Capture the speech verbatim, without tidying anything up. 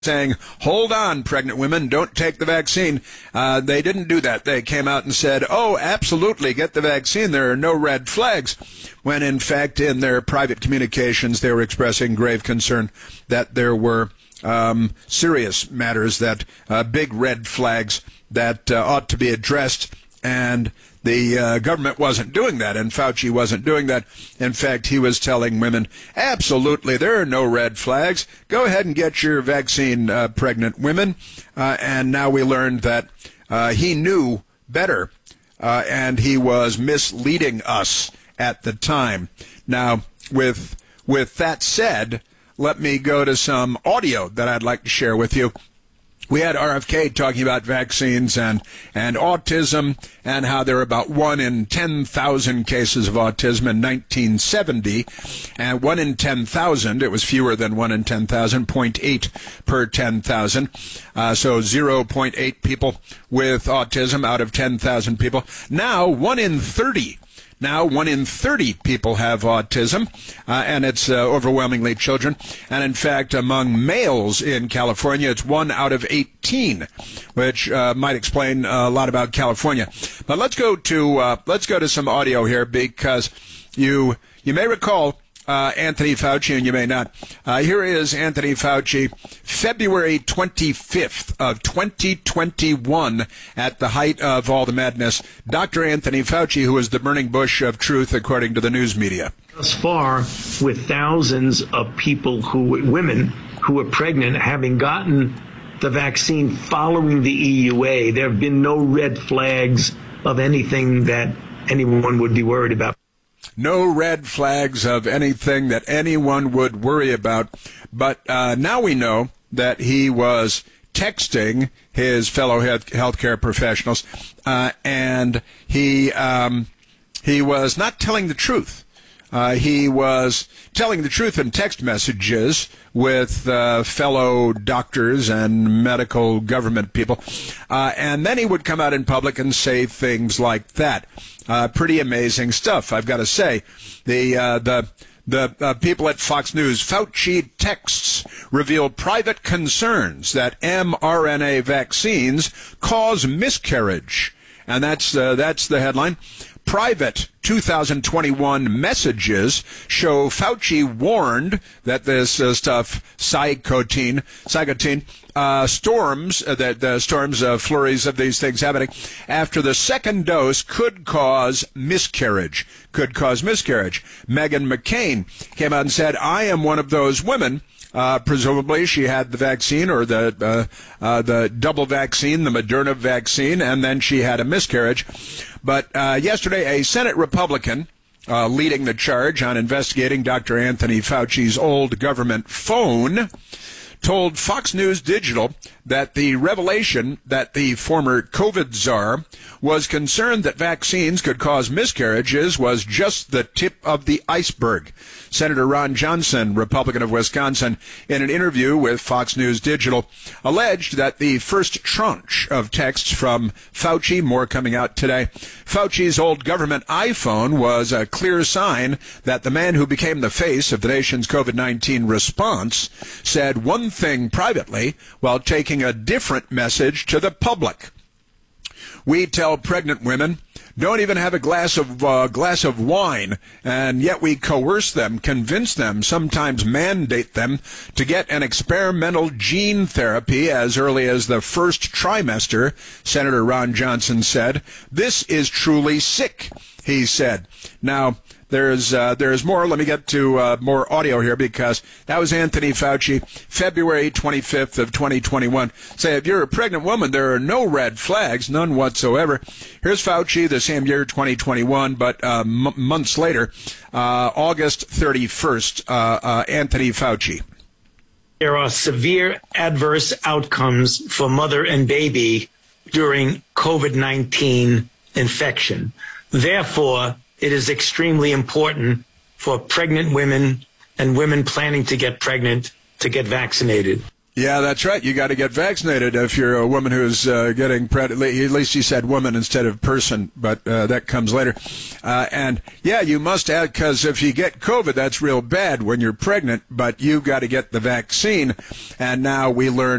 saying, hold on, pregnant women, don't take the vaccine. Uh, they didn't do that. They came out and said, oh, absolutely, get the vaccine. There are no red flags. When, in fact, in their private communications, they were expressing grave concern that there were um, serious matters, that uh, big red flags that uh, ought to be addressed. And the uh, government wasn't doing that, and Fauci wasn't doing that. In fact, he was telling women, absolutely, there are no red flags. Go ahead and get your vaccine, uh, pregnant women. Uh, and now we learned that uh, he knew better, uh, and he was misleading us at the time. Now, with with that said, let me go to some audio that I'd like to share with you. We had R F K talking about vaccines and, and autism and how there were about one in ten thousand cases of autism in nineteen seventy, and one in ten thousand, it was fewer than one in ten thousand, zero point eight per ten thousand, uh, so zero point eight people with autism out of ten thousand people. Now, one in thirty. Now, one in thirty people have autism, uh, and it's uh, overwhelmingly children. And in fact, among males in California, it's one out of eighteen, which uh, might explain a lot about California. But let's go to uh, let's go to some audio here, because you you may recall uh, Anthony Fauci, and you may not. Uh, here is Anthony Fauci, February twenty-fifth of twenty twenty-one, at the height of all the madness. Doctor Anthony Fauci, who is the burning bush of truth, according to the news media. Thus far, with thousands of people who, women who are pregnant, having gotten the vaccine following the E U A, there have been no red flags of anything that anyone would be worried about. No red flags of anything that anyone would worry about. But uh, now we know that he was texting his fellow health healthcare professionals, uh, and he um, he was not telling the truth. Uh, he was telling the truth in text messages with uh, fellow doctors and medical government people. Uh, and then he would come out in public and say things like that. Uh, pretty amazing stuff, I've got to say. The uh, the the uh, people at Fox News, Fauci texts reveal private concerns that mRNA vaccines cause miscarriage. And that's uh, that's the headline. Private two thousand twenty-one messages show Fauci warned that this uh, stuff, Psychotine, Psychotine, uh, storms, uh, the, the storms, uh, flurries of these things happening after the second dose could cause miscarriage, could cause miscarriage. Meghan McCain came out and said, I am one of those women. Uh, presumably she had the vaccine, or the uh, uh, the double vaccine, the Moderna vaccine, and then she had a miscarriage. But uh, yesterday, a Senate Republican uh, leading the charge on investigating Doctor Anthony Fauci's old government phone told Fox News Digital that the revelation that the former COVID czar was concerned that vaccines could cause miscarriages was just the tip of the iceberg. Senator Ron Johnson, Republican of Wisconsin, in an interview with Fox News Digital, alleged that the first tranche of texts from Fauci, more coming out today, Fauci's old government iPhone was a clear sign that the man who became the face of the nation's COVID nineteen response said one thing privately while taking a different message to the public. We tell pregnant women, don't even have a glass of uh, glass of wine, and yet we coerce them, convince them, sometimes mandate them to get an experimental gene therapy as early as the first trimester, Senator Ron Johnson said. This is truly sick, he said. Now, There's uh, there's more. Let me get to uh, more audio here, because that was Anthony Fauci, February twenty-fifth of twenty twenty-one. Say, if you're a pregnant woman, there are no red flags, none whatsoever. Here's Fauci, the same year, twenty twenty-one, but uh, m- months later, uh, August thirty-first, uh, uh, Anthony Fauci. There are severe adverse outcomes for mother and baby during COVID nineteen infection. Therefore, it is extremely important for pregnant women and women planning to get pregnant to get vaccinated. Yeah, that's right. You got to get vaccinated if you're a woman who's uh, getting pregnant. At least he said woman instead of person, but uh, that comes later. Uh, and, yeah, you must add, because if you get COVID, that's real bad when you're pregnant, but you've got to get the vaccine. And now we learn